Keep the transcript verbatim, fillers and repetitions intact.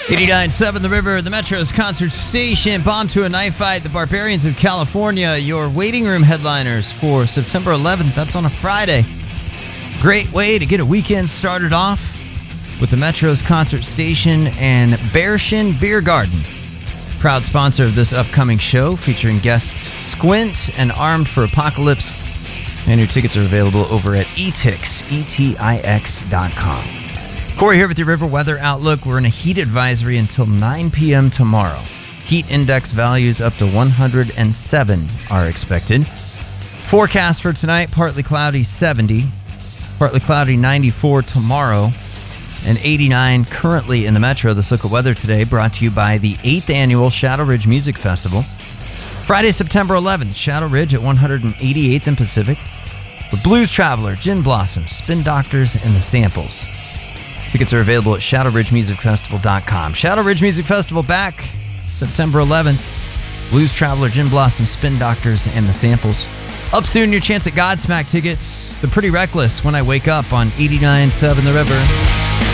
eighty-nine point seven The River, the Metro's concert station. Bomb to a Knife Fight, the Barbarians of California, your waiting room headliners for September eleventh. That's on a Friday. Great way to get a weekend started off with the Metro's concert station and Bearshin Beer Garden. Proud sponsor of this upcoming show, featuring guests Squint and Armed for Apocalypse. And your tickets are available over at etix, E T I X dot com. Corey here with your River Weather Outlook. We're in a heat advisory until nine p.m. tomorrow. Heat index values up to one hundred seven are expected. Forecast for tonight, partly cloudy seventy, partly cloudy ninety-four tomorrow, and eighty-nine currently in the Metro. This look at weather today brought to you by the eighth Annual Shadow Ridge Music Festival. Friday, September eleventh, Shadow Ridge at one hundred eighty-eighth and Pacific with Blues Traveler, Gin Blossom, Spin Doctors, and The Samples. Tickets are available at shadow ridge music festival dot com. Shadow Ridge Music Festival back September eleventh. Blues Traveler, Gin Blossom, Spin Doctors, and The Samples. Up soon, your chance at Godsmack tickets. The Pretty Reckless, When I Wake Up on eighty-nine point seven The River.